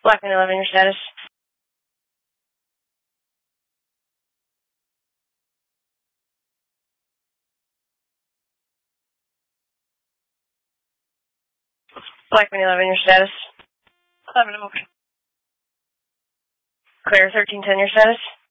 Blackman 11, your status. Blackman 11, your status. 11, I'm okay. Claire 1310, your status.